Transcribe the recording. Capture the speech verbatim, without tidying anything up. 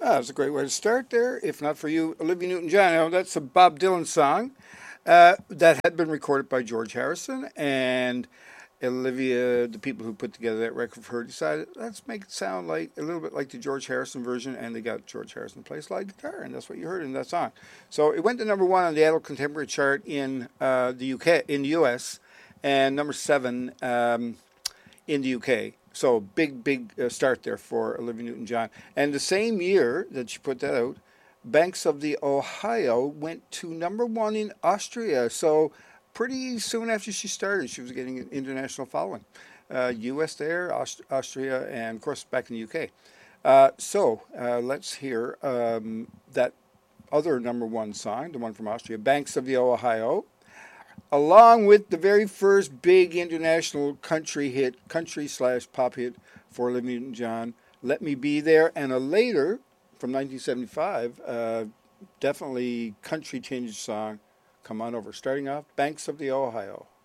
Ah, that's a great way to start there. If not for you, Olivia Newton-John. Now, that's a Bob Dylan song uh, that had been recorded by George Harrison, and Olivia, the people who put together that record for her, decided let's make it sound like a little bit like the George Harrison version, and they got George Harrison to play slide guitar, and that's what you heard in that song. So it went to number one on the Adult Contemporary chart in uh, the U K, in the U S, and number seven um, in the U K. So big, big uh, start there for Olivia Newton-John. And the same year that she put that out, Banks of the Ohio went to number one in Austria. So pretty soon after she started, she was getting an international following. Uh, U S there, Aust- Austria, and of course back in the U K. Uh, so uh, let's hear um, that other number one song, the one from Austria, Banks of the Ohio, along with the very first big international country hit, country slash pop hit for Olivia Newton-John, Let Me Be There, and a later, from nineteen seventy-five, uh, definitely country tinged song, Come On Over. Starting off, Banks of the Ohio.